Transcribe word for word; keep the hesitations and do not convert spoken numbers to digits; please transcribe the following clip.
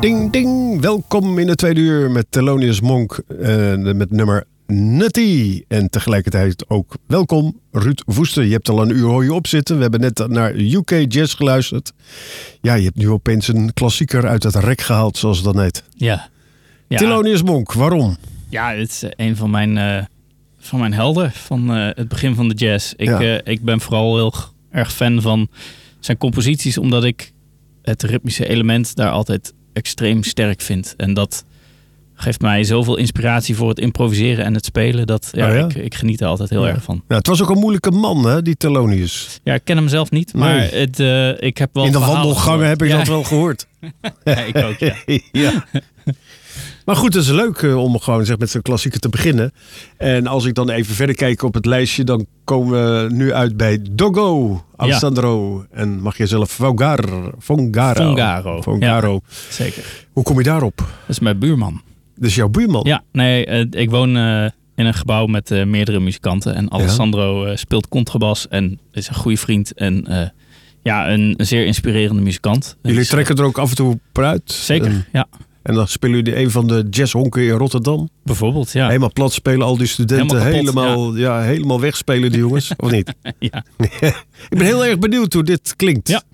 Ding, ding. Welkom in de tweede uur met Thelonious Monk. Uh, met nummer Nutty. En tegelijkertijd ook welkom Ruud Woester. Je hebt al een uur hoor je op zitten. We hebben net naar U K Jazz geluisterd. Ja, je hebt nu opeens een klassieker uit het rek gehaald, zoals het dan heet. Ja. ja. Thelonious Monk, waarom? Ja, het is een van mijn, uh, van mijn helden van uh, het begin van de jazz. Ik, ja. uh, ik ben vooral heel erg fan van zijn composities, omdat ik het ritmische element daar altijd extreem sterk vind. En dat geeft mij zoveel inspiratie voor het improviseren en het spelen. Dat ja, oh ja? Ik, ik geniet er altijd heel ja. erg van. Ja, het was ook een moeilijke man, hè, die Thelonious. Ja, ik ken hem zelf niet, maar nee. het, uh, ik heb wel in de wandelgangen gehoord. heb ik ja. dat wel gehoord. Ja, ik ook, ja. ja. Maar goed, het is leuk uh, om gewoon zeg, met zo'n klassieker te beginnen. En als ik dan even verder kijk op het lijstje, dan komen we nu uit bij Dogo, Alessandro. Ja. En mag je zelf Fogar, Fongaro. Fongaro. Fongaro. Ja, zeker. Hoe kom je daarop? Dat is mijn buurman. Dat is jouw buurman? Ja, nee, uh, ik woon uh, in een gebouw met uh, meerdere muzikanten. En Alessandro ja. uh, speelt contrabas en is een goede vriend. En uh, ja, een, een zeer inspirerende muzikant. Jullie dus, trekken er ook af en toe per uit? Zeker, en, ja. En dan spelen jullie een van de jazzhonken in Rotterdam? Bijvoorbeeld, ja. Helemaal plat spelen, al die studenten helemaal, helemaal, ja. Ja, helemaal wegspelen, die jongens. Of niet? Ja. Ik ben heel erg benieuwd hoe dit klinkt. Ja.